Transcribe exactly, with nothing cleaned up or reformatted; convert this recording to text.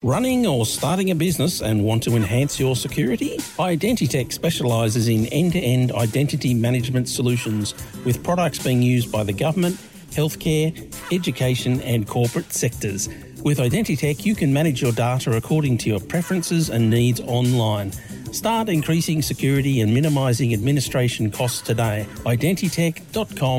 Running or starting a business and want to enhance your security? Identitech specialises in end-to-end identity management solutions with products being used by the government, healthcare, education and corporate sectors. With Identitech, you can manage your data according to your preferences and needs online. Start increasing security and minimising administration costs today. Identitech dot com